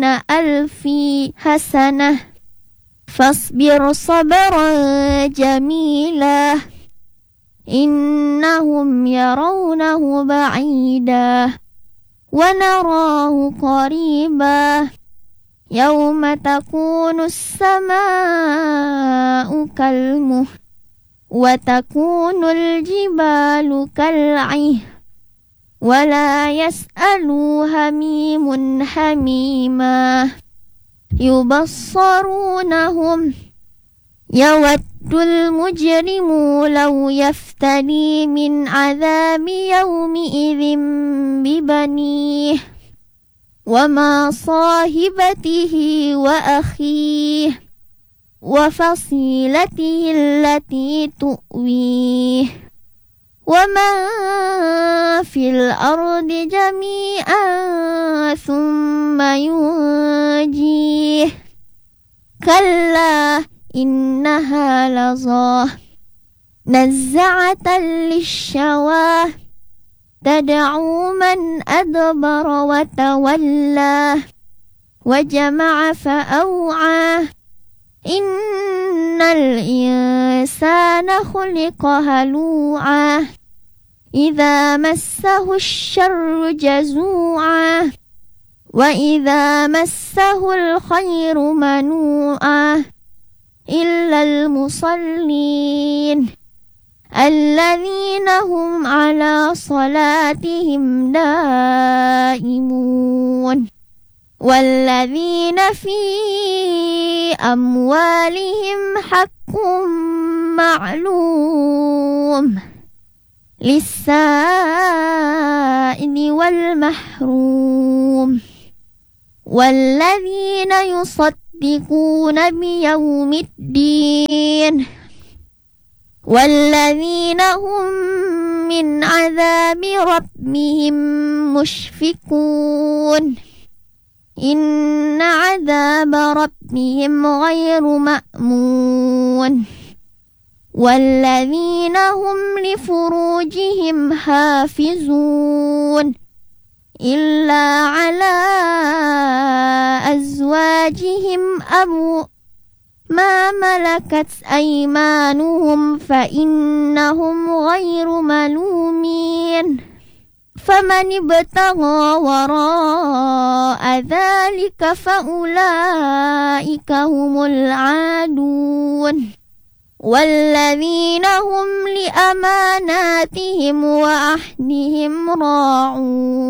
ألف حسنة فاصبر صبرا جميلا إنهم يرونه بعيدا ونراه قريبا يوم تكون السماء كالمهل وتكون الجبال كالعهن ولا يسأل هميم حميما يبصرونهم يود المجرم لو يفتدي من عذاب يومئذ ببنيه وما صاحبته وأخيه وفصيلته التي تؤويه ومن في الأرض جميعا ثم ينجيه كلا إنها لظى نزعة للشوى تدعو من أدبر وتولى وجمع فأوعى إن الإنسان خلق هلوعا إذا مسه الشر جزوعا وإذا مسه الخير منوعا إلا المصلين الذين هم على صلاتهم دائمون والذين في أموالهم حق معلوم للسائل والمحروم والذين يصدقون بيوم الدين والذين هم من عذاب ربهم مشفقون إن عذاب ربهم غير مأمون والذين هم لفروجهم حافظون إلا على أزواجهم أو ما ملكت أيمانهم فإنهم غير ملومين فمن ابتغى وراء ذلك فأولئك هم العادون والذين هم لأماناتهم وعهدهم راعون